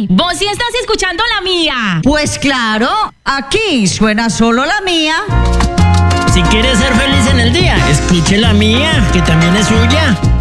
Mami, vos sí estás escuchando la mía. Pues claro, aquí suena solo la mía. Si quieres ser feliz en el día, escuche la mía, que también es suya.